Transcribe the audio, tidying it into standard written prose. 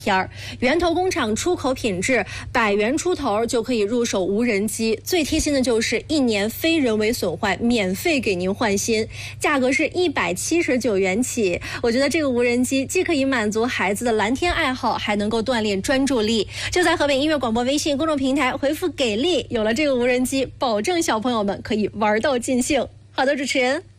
源头工厂出口品质，100元出头就可以入手无人机。最贴心的就是1年非人为损坏，免费给您换新，价格是179元起。我觉得这个无人机既可以满足孩子的蓝天爱好，还能够锻炼专注力。就在河北音乐广播微信公众平台回复给力，有了这个无人机，保证小朋友们可以玩到尽兴。好的，主持人。